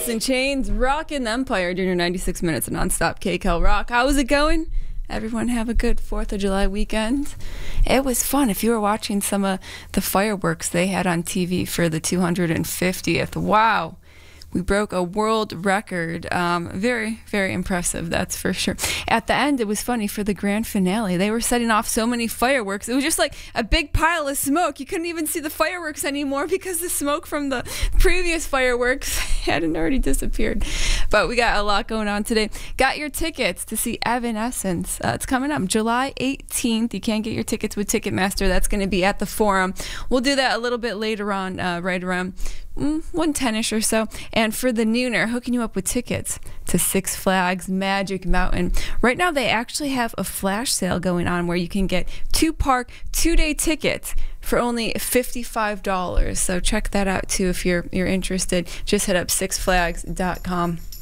Alice in Chains, rocking the Empire during your 96 minutes of nonstop KCAL rock. How's it going? Everyone have a good 4th of July weekend. It was fun. If you were watching some of the fireworks they had on TV for the 250th, wow. We broke a world record. Very, very impressive, that's for sure. At the end, it was funny for the grand finale. They were setting off so many fireworks. It was just like a big pile of smoke. You couldn't even see the fireworks anymore because the smoke from the previous fireworks hadn't already disappeared. But we got a lot going on today. Got your tickets to see Evanescence. It's coming up July 18th. You can get your tickets with Ticketmaster. That's going to be at the Forum. We'll do that a little bit later on, right around 1:10ish or so. And for the nooner, hooking you up with tickets to Six Flags Magic Mountain. Right now they actually have a flash sale going on where you can get 2-park 2-day tickets for only $55. So check that out too if you're interested. Just hit up sixflags.com.